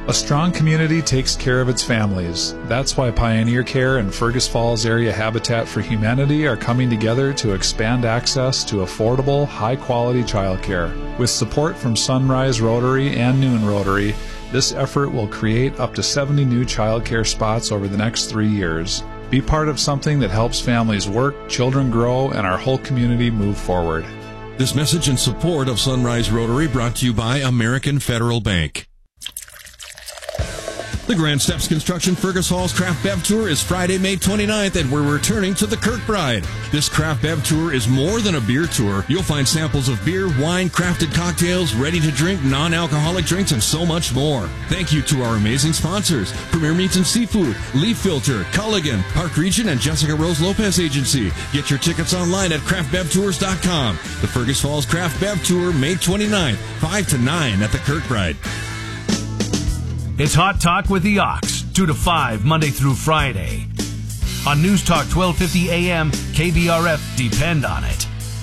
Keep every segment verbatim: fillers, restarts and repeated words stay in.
A strong community takes care of its families. That's why Pioneer Care and Fergus Falls Area Habitat for Humanity are coming together to expand access to affordable, high-quality childcare. With support from Sunrise Rotary and Noon Rotary, this effort will create up to seventy new childcare spots over the next three years. Be part of something that helps families work, children grow, and our whole community move forward. This message in support of Sunrise Rotary brought to you by American Federal Bank. The Grand Steps Construction Fergus Falls Craft Bev Tour is Friday, May twenty-ninth, and we're returning to the Kirkbride. This Craft Bev Tour is more than a beer tour. You'll find samples of beer, wine, crafted cocktails, ready-to-drink, non-alcoholic drinks, and so much more. Thank you to our amazing sponsors, Premier Meats and Seafood, Leaf Filter, Culligan, Park Region, and Jessica Rose Lopez Agency. Get your tickets online at craft bev tours dot com. The Fergus Falls Craft Bev Tour, May twenty-ninth, five to nine at the Kirkbride. It's Hot Talk with the Ox, two to five, Monday through Friday. On News Talk twelve fifty A M, K B R F, depend on it.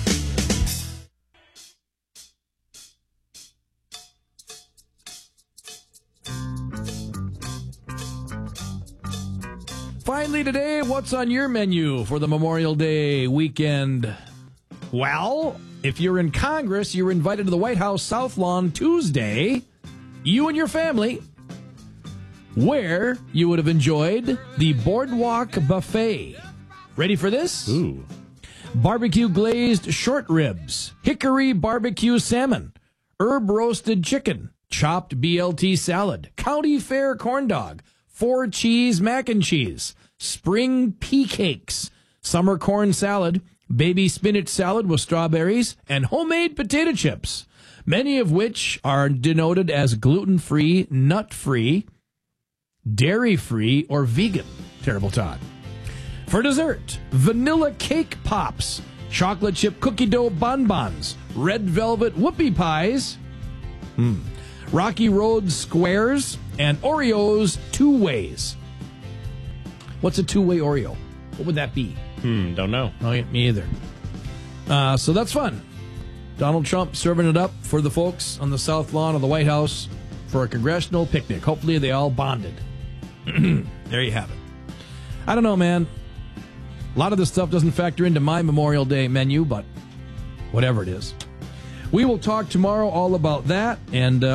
Finally today, what's on your menu for the Memorial Day weekend? Well, if you're in Congress, you're invited to the White House South Lawn Tuesday, you and your family, where you would have enjoyed the Boardwalk Buffet. Ready for this? Ooh. Barbecue glazed short ribs, hickory barbecue salmon, herb roasted chicken, chopped B L T salad, county fair corn dog, four cheese mac and cheese, spring pea cakes, summer corn salad, baby spinach salad with strawberries, and homemade potato chips, many of which are denoted as gluten-free, nut-free, dairy-free, or vegan. Terrible Todd. For dessert, vanilla cake pops, chocolate chip cookie dough bonbons, red velvet whoopie pies, mm, Rocky Road squares, and Oreos two ways. What's a two-way Oreo? What would that be? Hmm, don't know. Oh, yeah, me either. Uh, so that's fun. Donald Trump serving it up for the folks on the South Lawn of the White House for a congressional picnic. Hopefully they all bonded. There you have it. I don't know, man. A lot of this stuff doesn't factor into my Memorial Day menu, but whatever it is. We will talk tomorrow all about that, and uh,